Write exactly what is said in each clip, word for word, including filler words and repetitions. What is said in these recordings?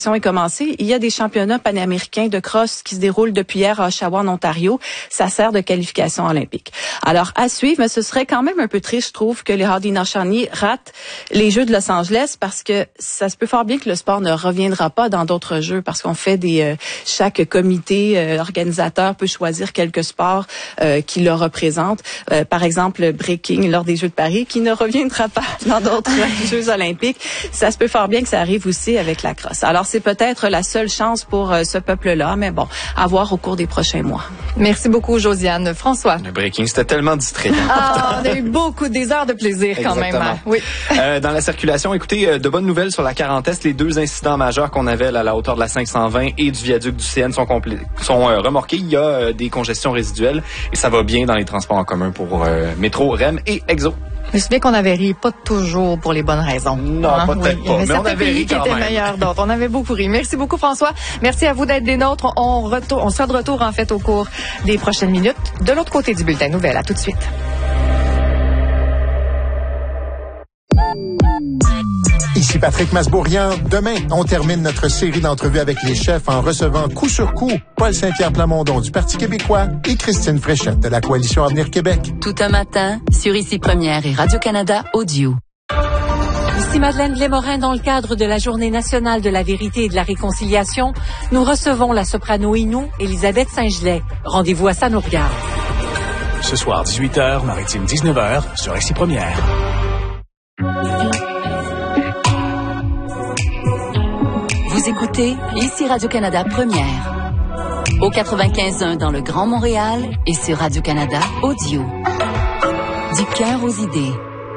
est commencée. Il y a des championnats panaméricains de cross qui se déroulent depuis hier à Oshawa, en Ontario. Ça sert de qualification olympique. Alors, à suivre, mais ce serait quand même un peu triste, je trouve, que les Haudenosaunee ratent les Jeux de Los Angeles parce que ça se peut fort bien que le sport ne reviendra pas dans d'autres jeux parce qu'on fait des... Euh, chaque comité euh, organisateur peut choisir quelques sports euh, qui le représentent. Euh, par exemple, le breaking lors des Jeux de Paris qui ne reviendra pas dans d'autres Jeux olympiques. Ça se peut fort bien que ça arrive aussi avec la crosse. Alors, c'est peut-être la seule chance pour euh, ce peuple-là, mais bon, à voir au cours des prochains mois. Merci beaucoup, Josiane. François. Le breaking, c'était tellement distrayant. Ah, on a eu beaucoup, des heures de plaisir quand Exactement. même. Hein? Oui. euh, dans la circulation, écoutez, de bonnes nouvelles sur la quarante-est. Les deux incidents majeurs qu'on avait là, à la hauteur de la cinq cent vingt et du viaduc du C N sont, complé- sont euh, remorqués. Il y a euh, des congestions résiduelles et ça va bien dans les transports en commun pour euh, métro, R E M et Exo. Je me souviens qu'on avait ri pas toujours pour les bonnes raisons. Non, hein? peut-être oui. pas, Il y avait mais on avait ri qui quand étaient même. meilleurs d'autres. On avait beaucoup ri. Merci beaucoup, François. Merci à vous d'être des nôtres. On, retour, on sera de retour, en fait, au cours des prochaines minutes. De l'autre côté du bulletin nouvelle. À tout de suite. Ici Patrick Masbourian. Demain, on termine notre série d'entrevues avec les chefs en recevant coup sur coup Paul Saint-Pierre Plamondon du Parti québécois et Christine Fréchette de la Coalition Avenir Québec. Tout un matin, sur Ici Première et Radio-Canada Audio. Ici Madeleine Blais-Morin, dans le cadre de la Journée nationale de la vérité et de la réconciliation, nous recevons la soprano Innu, Elisabeth Saint-Gelais. Rendez-vous à Ça nous regarde. Ce soir, dix-huit heures, maritime dix-neuf heures, sur Ici Première. Vous écoutez Ici Radio-Canada Première. Au quatre-vingt-quinze point un dans le Grand Montréal et sur Radio-Canada Audio. Du cœur aux idées.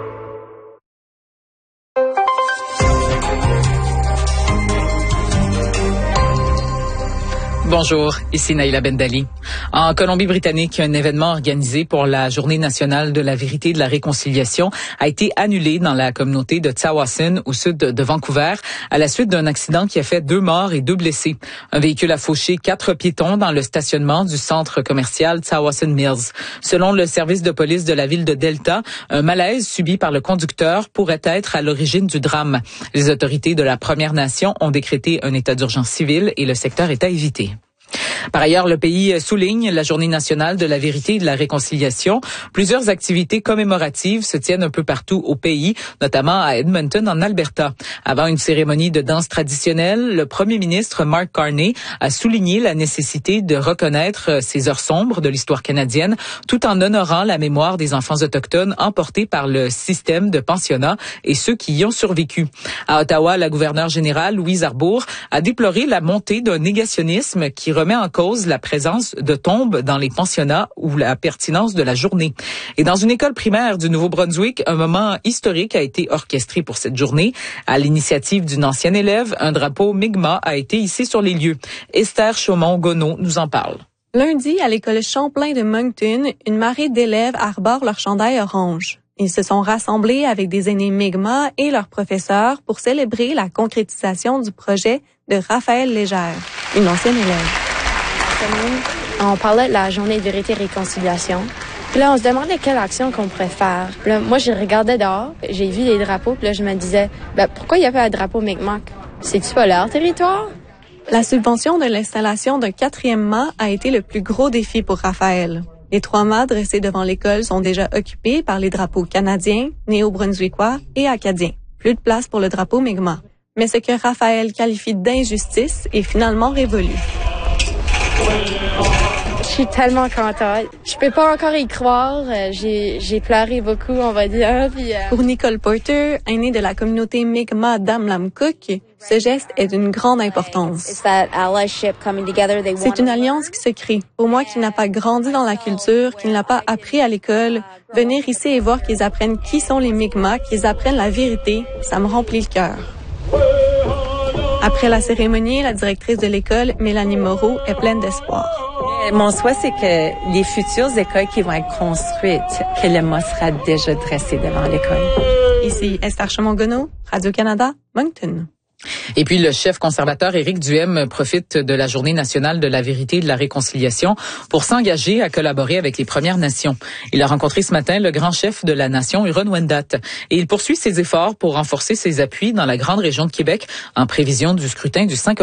Bonjour, ici Naïla Bendali. En Colombie-Britannique, un événement organisé pour la Journée nationale de la vérité et de la réconciliation a été annulé dans la communauté de Tsawwassen, au sud de Vancouver, à la suite d'un accident qui a fait deux morts et deux blessés. Un véhicule a fauché quatre piétons dans le stationnement du centre commercial Tsawwassen Mills. Selon le service de police de la ville de Delta, un malaise subi par le conducteur pourrait être à l'origine du drame. Les autorités de la Première Nation ont décrété un état d'urgence civile et le secteur est à éviter. Par ailleurs, le pays souligne la Journée nationale de la vérité et de la réconciliation. Plusieurs activités commémoratives se tiennent un peu partout au pays, notamment à Edmonton, en Alberta. Avant une cérémonie de danse traditionnelle, le premier ministre Mark Carney a souligné la nécessité de reconnaître ces heures sombres de l'histoire canadienne, tout en honorant la mémoire des enfants autochtones emportés par le système de pensionnat et ceux qui y ont survécu. À Ottawa, la gouverneure générale Louise Arbour a déploré la montée d'un négationnisme qui remet en cause la présence de tombes dans les pensionnats ou la pertinence de la journée. Et dans une école primaire du Nouveau-Brunswick, un moment historique a été orchestré pour cette journée. À l'initiative d'une ancienne élève, un drapeau Mi'kmaq a été hissé sur les lieux. Esther Chaumont-Gonneau nous en parle. Lundi, à l'école Champlain de Moncton, une marée d'élèves arbore leur chandail orange. Ils se sont rassemblés avec des aînés Mi'kmaq et leurs professeurs pour célébrer la concrétisation du projet de Raphaël Légère, une ancienne élève. On parlait de la journée de vérité et réconciliation. Puis là, on se demandait quelle action qu'on pourrait faire. Puis là, moi, je regardais dehors, j'ai vu les drapeaux, puis là, je me disais, ben, pourquoi il n'y a pas un drapeau Mi'kmaq? C'est-tu pas leur territoire? La subvention de l'installation d'un quatrième mât a été le plus gros défi pour Raphaël. Les trois mâts dressés devant l'école sont déjà occupés par les drapeaux canadiens, néo-brunswickois et acadiens. Plus de place pour le drapeau Mi'kmaq. Mais ce que Raphaël qualifie d'injustice est finalement révolu. Je suis tellement contente. Je peux pas encore y croire. J'ai, j'ai pleuré beaucoup, on va dire. Puis, euh... Pour Nicole Porter, aînée de la communauté Mi'kmaq d'Amlamcook, ce geste est d'une grande importance. C'est une alliance qui se crée. Pour moi qui n'a pas grandi dans la culture, qui ne l'a pas appris à l'école, venir ici et voir qu'ils apprennent qui sont les Mi'kmaq, qu'ils apprennent la vérité, ça me remplit le cœur. Après la cérémonie, la directrice de l'école, Mélanie Moreau, est pleine d'espoir. Mon souhait, c'est que les futures écoles qui vont être construites, que le mât sera déjà dressé devant l'école. Ici Esther Chaumont-Gonneau, Radio-Canada, Moncton. Et puis, le chef conservateur Éric Duhem profite de la Journée nationale de la vérité et de la réconciliation pour s'engager à collaborer avec les Premières Nations. Il a rencontré ce matin le grand chef de la nation, Huron-Wendat, et il poursuit ses efforts pour renforcer ses appuis dans la grande région de Québec en prévision du scrutin du cinq octobre.